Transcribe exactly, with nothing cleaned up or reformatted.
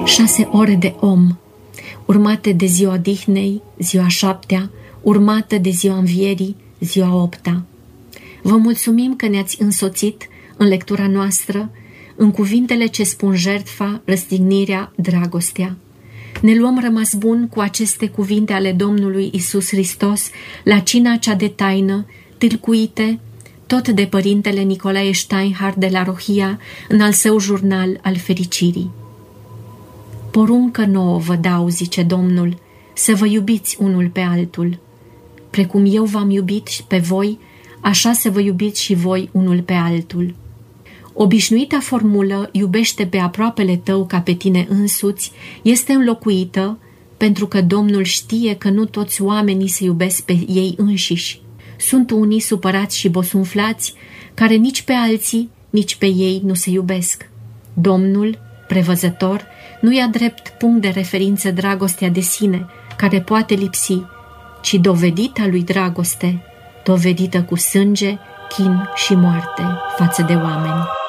Șase ore de om, urmate de ziua odihnei, ziua șaptea, urmată de ziua învierii, ziua opta. Vă mulțumim că ne-ați însoțit în lectura noastră, în cuvintele ce spun jertfa, răstignirea, dragostea. Ne luăm rămas bun cu aceste cuvinte ale Domnului Iisus Hristos la cina cea de taină, tâlcuite tot de părintele Nicolae Steinhardt de la Rohia în al său jurnal al fericirii. Poruncă nouă vă dau, zice Domnul, să vă iubiți unul pe altul. Precum eu v-am iubit pe voi, așa să vă iubiți și voi unul pe altul. Obișnuita formulă, iubește pe aproapele tău ca pe tine însuți, este înlocuită pentru că Domnul știe că nu toți oamenii se iubesc pe ei înșiși. Sunt unii supărați și bosunflați, care nici pe alții, nici pe ei nu se iubesc. Domnul, prevăzător, nu ia drept punct de referință dragostea de sine, care poate lipsi, ci dovedita lui dragoste, dovedită cu sânge, chin și moarte față de oameni.